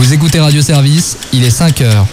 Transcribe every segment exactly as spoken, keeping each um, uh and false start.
Vous écoutez Radio Service, il est cinq heures.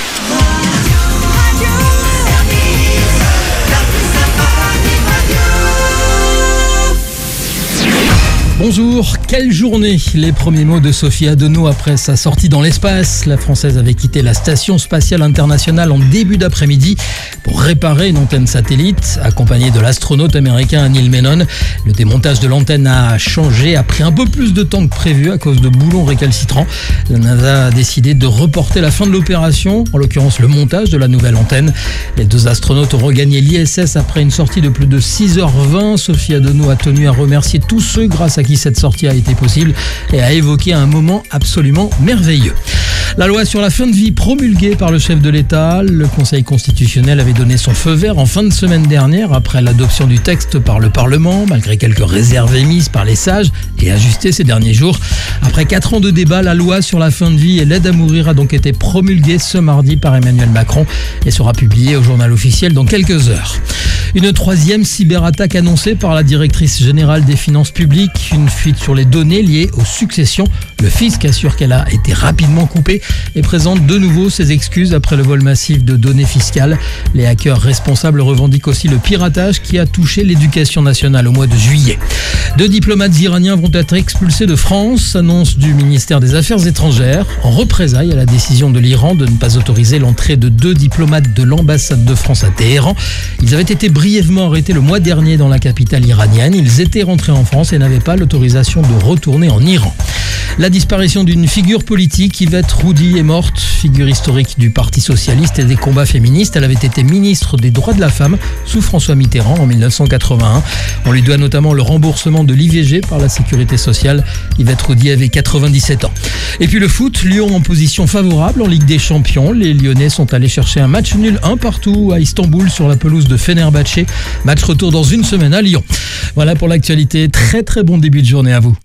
Bonjour, quelle journée! Les premiers mots de Sophie Adenau après sa sortie dans l'espace. La Française avait quitté la Station Spatiale Internationale en début d'après-midi pour réparer une antenne satellite, accompagnée de l'astronaute américain Neil Menon. Le démontage de l'antenne a changé, a pris un peu plus de temps que prévu à cause de boulons récalcitrants. La NASA a décidé de reporter la fin de l'opération, en l'occurrence le montage de la nouvelle antenne. Les deux astronautes ont regagné l'I S S après une sortie de plus de six heures vingt. Sophie Adenau a tenu à remercier tous ceux grâce à qui cette sortie a été possible et a évoqué un moment absolument merveilleux. La loi sur la fin de vie promulguée par le chef de l'État, le Conseil constitutionnel avait donné son feu vert en fin de semaine dernière après l'adoption du texte par le Parlement, malgré quelques réserves émises par les sages et ajustées ces derniers jours. Après quatre ans de débat, la loi sur la fin de vie et l'aide à mourir a donc été promulguée ce mardi par Emmanuel Macron et sera publiée au journal officiel dans quelques heures. Une troisième cyberattaque annoncée par la directrice générale des finances publiques, une fuite sur les données liées aux successions. Le fisc assure qu'elle a été rapidement coupée et présente de nouveau ses excuses après le vol massif de données fiscales. Les hackers responsables revendiquent aussi le piratage qui a touché l'éducation nationale au mois de juillet. Deux diplomates iraniens vont être expulsés de France, annonce du ministère des Affaires étrangères, en représailles à la décision de l'Iran de ne pas autoriser l'entrée de deux diplomates de l'ambassade de France à Téhéran. Ils avaient été brièvement arrêtés le mois dernier dans la capitale iranienne. Ils étaient rentrés en France et n'avaient pas l'autorisation de retourner en Iran. La disparition d'une figure politique, Yvette Roudy, est morte, figure historique du Parti socialiste et des combats féministes. Elle avait été ministre des droits de la femme sous François Mitterrand en dix-neuf cent quatre-vingt-un. On lui doit notamment le remboursement de l'I V G par la sécurité sociale. Yvette Roudy avait quatre-vingt-dix-sept ans. Et puis le foot, Lyon en position favorable en Ligue des Champions. Les Lyonnais sont allés chercher un match nul un partout à Istanbul sur la pelouse de Fenerbahçe. Match retour dans une semaine à Lyon. Voilà pour l'actualité. Très très bon début de journée à vous.